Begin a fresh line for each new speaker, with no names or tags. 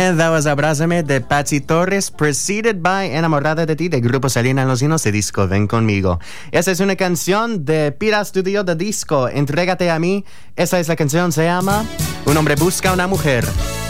And that was Abrázame de Patsy Torres, preceded by Enamorada de ti de Grupo Selena en los Hinos de Disco Ven Conmigo. Esa es una canción de Pira Studio de Disco, Entrégate a mí. Esa es la canción, se llama Un hombre busca una mujer.